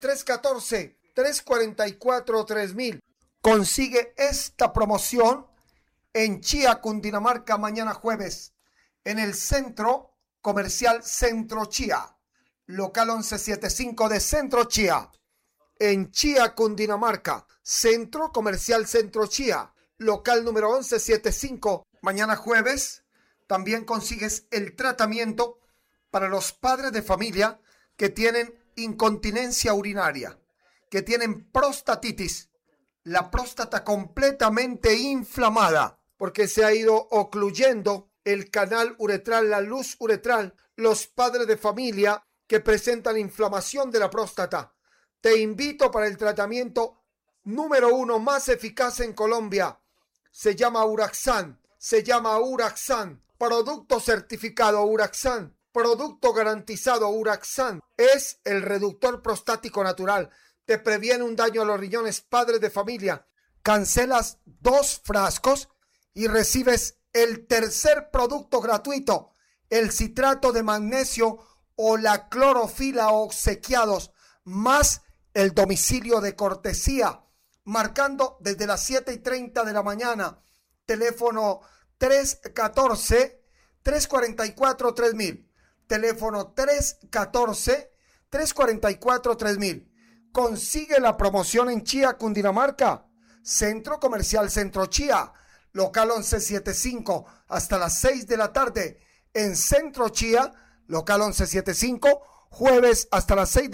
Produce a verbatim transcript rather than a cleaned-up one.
tres uno cuatro, tres cuatro cuatro, tres mil. Consigue esta promoción en Chía, Cundinamarca, mañana jueves, en el Centro Comercial Centro Chía, local once setenta y cinco de Centro Chía. En Chía, Cundinamarca, Centro Comercial Centro Chía, local número once setenta y cinco. Mañana jueves también consigues el tratamiento para los padres de familia que tienen incontinencia urinaria, que tienen prostatitis, la próstata completamente inflamada, porque se ha ido ocluyendo el canal uretral, la luz uretral. Los padres de familia que presentan inflamación de la próstata, te invito para el tratamiento número uno más eficaz en Colombia. Se llama Uraxan, se llama Uraxan, producto certificado Uraxan, producto garantizado Uraxan. Es el reductor prostático natural. Te previene un daño a los riñones, padres de familia. Cancelas dos frascos y recibes el tercer producto gratuito, el citrato de magnesio o la clorofila obsequiados, más el domicilio de cortesía, marcando desde las siete y treinta de la mañana, teléfono tres uno cuatro, tres cuatro cuatro, tres mil, teléfono tres uno cuatro, tres cuatro cuatro, tres mil. Consigue la promoción en Chía, Cundinamarca, Centro Comercial Centro Chía, local once setenta y cinco, hasta las seis de la tarde, en Centro Chía, local once setenta y cinco, jueves hasta las seis de